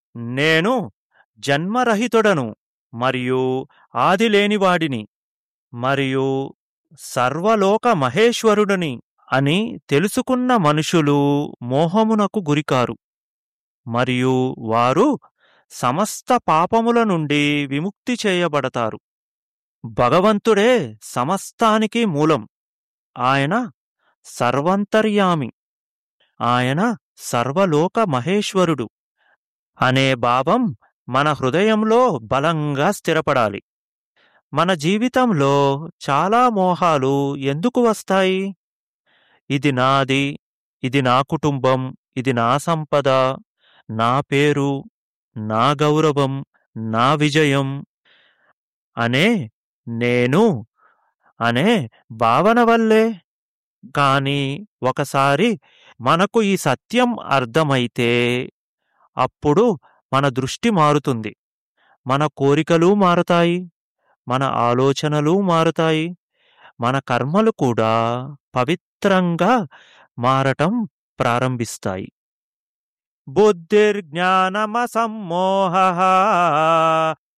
నేను జన్మరహితుడను మరియు ఆదిలేనివాడిని మరియు సర్వలోక మహేశ్వరుడని అని తెలుసుకున్న మనుషులు మోహమునకు గురికారు మరియు వారు సమస్త పాపముల నుండి విముక్తి చేయబడతారు. భగవంతుడే సమస్తానికి మూలం. ఆయన సర్వంతర్యామి. ఆయన సర్వలోక మహేశ్వరుడు అనే భావం మన హృదయంలో బలంగా స్థిరపడాలి. మన జీవితంలో చాలా మోహాలు ఎందుకు వస్తాయి? ఇది నాది, ఇది నా కుటుంబం, ఇది నా సంపద, నా పేరు, నా గౌరవం, నా విజయం అనే నేను అనే భావన వల్లే. కానీ ఒకసారి మనకు ఈ సత్యం అర్థమైతే అప్పుడు మన దృష్టి మారుతుంది. మన కోరికలు మారుతాయి, మన ఆలోచనలు మారుతాయి, మన కర్మలు కూడా పవిత్రంగా మారటం ప్రారంభిస్తాయి. బుద్ధిర్జ్ఞానమసమ్మోహః